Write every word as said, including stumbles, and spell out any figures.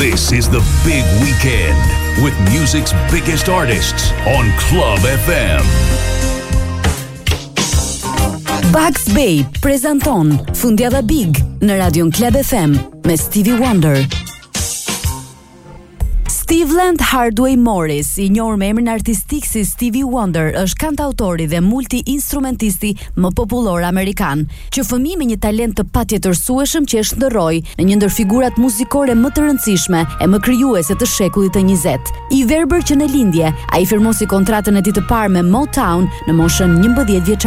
This is the big weekend with music's biggest artists on Club F M. Bugs Bay prezanton Fundjava Big në Radion Club F M me Stevie Wonder. Steveland Hardway Morris, i njohur me emrin artistik si Stevie Wonder, është kantautori dhe multi-instrumentisti më popullor amerikan, që fëmijë me një talent të patjetërsueshëm që e shndërroi në një ndër figurat muzikore më të rëndësishme e më krijuese të shekullit të njëzet. I verbër që në lindje, ai firmosi kontratën e tij të parë me Motown në moshën njëmbëdhjetë vjeçare.